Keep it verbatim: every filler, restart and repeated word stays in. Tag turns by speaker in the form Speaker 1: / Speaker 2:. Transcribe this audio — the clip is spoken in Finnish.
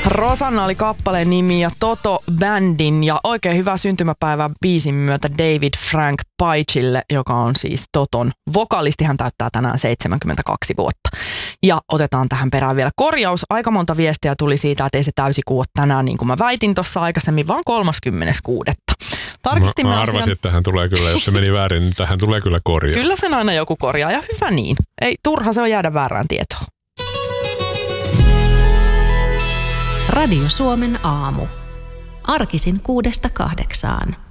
Speaker 1: Rosanna oli kappaleen nimi ja Toto Bandin ja oikein hyvää syntymäpäivää biisin myötä David Frank Paicille, joka on siis Toton vokalisti. Hän täyttää tänään seitsemänkymmentäkaksi vuotta. Ja otetaan tähän perään vielä korjaus. Aika monta viestiä tuli siitä, että ei se täysikuu ole tänään, niin kuin mä väitin tuossa aikaisemmin, vaan kolmaskymmenes kuudetta Tarkistimme
Speaker 2: Mä, mä arvasin,
Speaker 1: asian.
Speaker 2: että tähän tulee kyllä, jos se meni väärin, niin tähän tulee kyllä korjaus.
Speaker 1: Kyllä sen aina joku korjaa ja hyvä niin. Ei turha se on jäädä väärään tietoon.
Speaker 3: Radio Suomen aamu. Arkisin kuudesta kahdeksaan.